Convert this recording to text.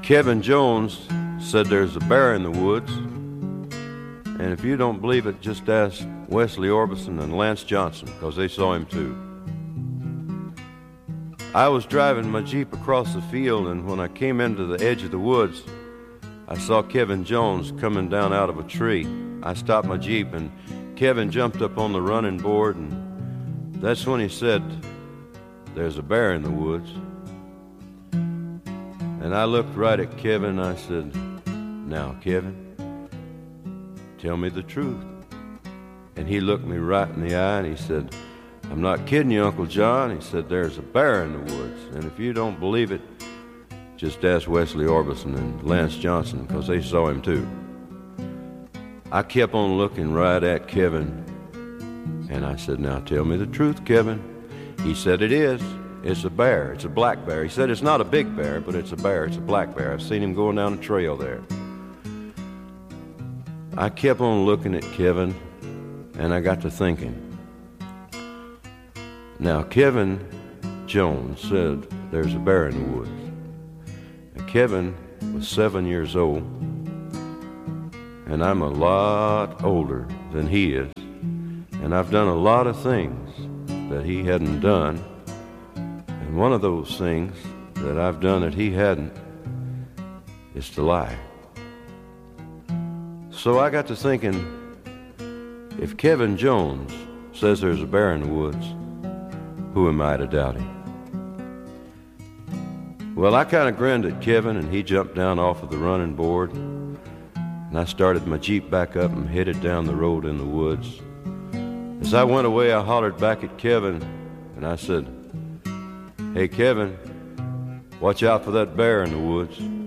Kevin Jones said there's a bear in the woods, and if you don't believe it, just ask Wesley Orbison and Lance Johnson, because they saw him too. I was driving my Jeep across the field, and when I came into the edge of the woods, I saw Kevin Jones coming down out of a tree. I stopped my Jeep, and Kevin jumped up on the running board, and that's when he said, "There's a bear in the woods." And I looked right at Kevin, and I said, "Now, Kevin, tell me the truth." And he looked me right in the eye, and he said, "I'm not kidding you, Uncle John." He said, "There's a bear in the woods, and if you don't believe it, just ask Wesley Orbison and Lance Johnson, because they saw him too." I kept on looking right at Kevin, and I said, "Now tell me the truth, Kevin." He said, "It is. It's a bear. It's a black bear." He said, "It's not a big bear, but it's a bear. It's a black bear. I've seen him going down the trail there." I kept on looking at Kevin, and I got to thinking. Now, Kevin Jones said there's a bear in the woods. And Kevin was 7 years old, and I'm a lot older than he is, and I've done a lot of things that he hadn't done. And one of those things that I've done that he hadn't is to lie. So I got to thinking, if Kevin Jones says there's a bear in the woods, who am I to doubt him? Well, I kind of grinned at Kevin, and he jumped down off of the running board, and I started my Jeep back up and headed down the road in the woods. As I went away, I hollered back at Kevin, and I said, "Hey, Kevin, watch out for that bear in the woods."